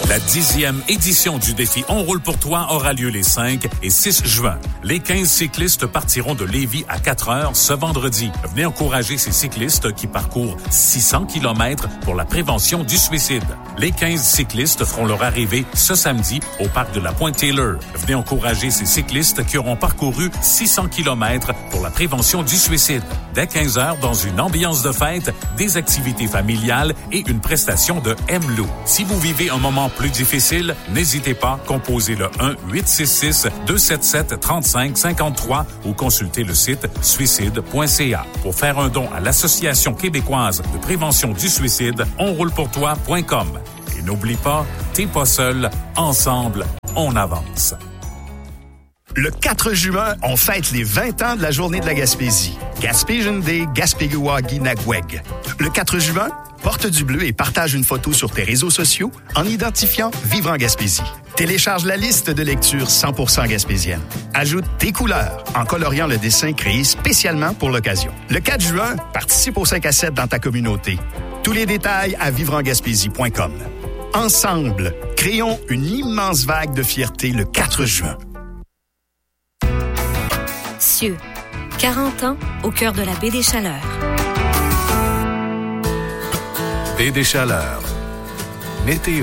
La 10e édition du défi On roule pour toi aura lieu les 5 et 6 juin. Les 15 cyclistes partiront de Lévis à 4 heures ce vendredi. Venez encourager ces cyclistes qui parcourent 600 km pour la prévention du suicide. Les 15 cyclistes feront leur arrivée ce samedi au parc de la Pointe-Taylor. Venez encourager ces cyclistes qui auront parcouru 600 km pour la prévention du suicide. Dès 15 heures, dans une ambiance de fête, des activités familiales et une prestation de M-Lou. Si vous vivez un moment plus difficile, n'hésitez pas, composez le 1-866-277-3553 ou consultez le site suicide.ca. Pour faire un don à l'Association québécoise de prévention du suicide, onroulepourtoi.com. Et n'oublie pas, t'es pas seul, ensemble, on avance. Le 4 juin, on fête les 20 ans de la Journée de la Gaspésie. Gaspésian Day, Gaspégoagi-Nagweg. Le 4 juin, porte du bleu et partage une photo sur tes réseaux sociaux en identifiant Vivre en Gaspésie. Télécharge la liste de lecture 100% gaspésienne. Ajoute tes couleurs en coloriant le dessin créé spécialement pour l'occasion. Le 4 juin, participe au 5 à 7 dans ta communauté. Tous les détails à vivreengaspésie.com. Ensemble, créons une immense vague de fierté le 4 juin. Cieux, 40 ans au cœur de la baie des Chaleurs. Baie des Chaleurs. Météo.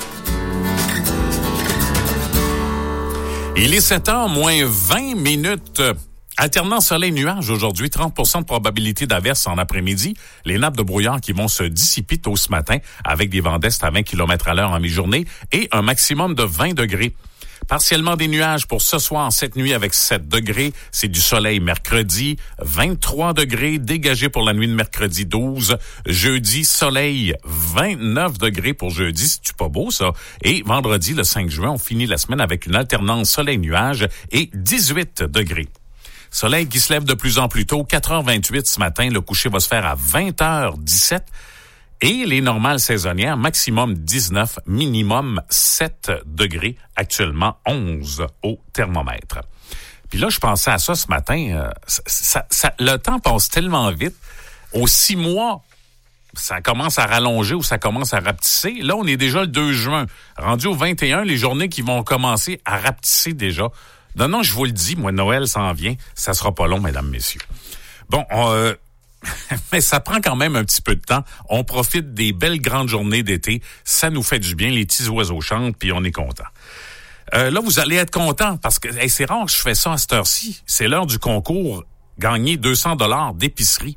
Il est 7h moins 20 minutes. Alternant soleil-nuage aujourd'hui, 30% de probabilité d'averse en après-midi. Les nappes de brouillard qui vont se dissiper tôt ce matin avec des vents d'est à 20 km à l'heure en mi-journée et un maximum de 20 degrés. Partiellement des nuages pour ce soir, cette nuit avec 7 degrés. C'est du soleil mercredi, 23 degrés dégagés pour la nuit de mercredi 12. Jeudi, soleil, 29 degrés pour jeudi, c'est pas beau ça. Et vendredi, le 5 juin, on finit la semaine avec une alternance soleil-nuage et 18 degrés. Soleil qui se lève de plus en plus tôt, 4h28 ce matin. Le coucher va se faire à 20h17. Et les normales saisonnières, maximum 19, minimum 7 degrés, actuellement 11 au thermomètre. Puis là, je pensais à ça ce matin, le temps passe tellement vite. Aux 6 mois, ça commence à rallonger ou ça commence à rapetisser. Là, on est déjà le 2 juin. Rendu au 21, les journées qui vont commencer à rapetisser déjà. Non, je vous le dis, moi, Noël s'en vient. Ça sera pas long, mesdames, messieurs. Bon, mais ça prend quand même un petit peu de temps. On profite des belles grandes journées d'été. Ça nous fait du bien. Les petits oiseaux chantent, puis on est content. Là, vous allez être content parce que c'est rare que je fais ça à cette heure-ci. C'est l'heure du concours. Gagner 200 $ d'épicerie.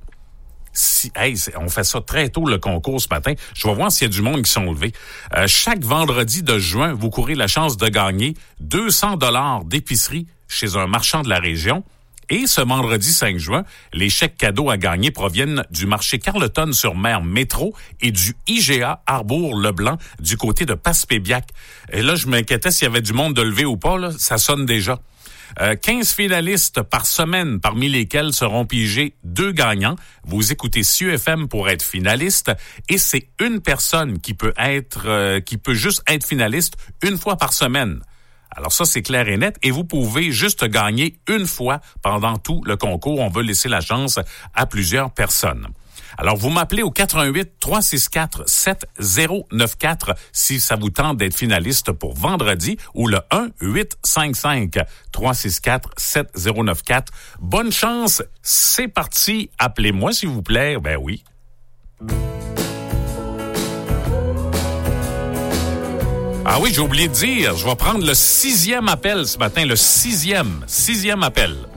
On fait ça très tôt, le concours, ce matin. Je vais voir s'il y a du monde qui sont levés. Chaque vendredi de juin, vous courez la chance de gagner 200 $ d'épicerie chez un marchand de la région. Et ce vendredi 5 juin, les chèques cadeaux à gagner proviennent du marché Carleton-sur-Mer Métro et du IGA Arbour-Leblanc du côté de Passepébiac. Et là, je m'inquiétais s'il y avait du monde de lever ou pas, là. Ça sonne déjà. 15 finalistes par semaine, parmi lesquels seront pigés 2 gagnants. Vous écoutez CIeux FM pour être finaliste et c'est une personne qui peut juste être finaliste une fois par semaine. Alors ça, c'est clair et net. Et vous pouvez juste gagner une fois pendant tout le concours. On veut laisser la chance à plusieurs personnes. Alors, vous m'appelez au 88-364-7094 si ça vous tente d'être finaliste pour vendredi ou le 1-855-364-7094. Bonne chance. C'est parti. Appelez-moi, s'il vous plaît. Ben oui. Ah oui, j'ai oublié de dire, je vais prendre le 6e appel ce matin, le 6e appel.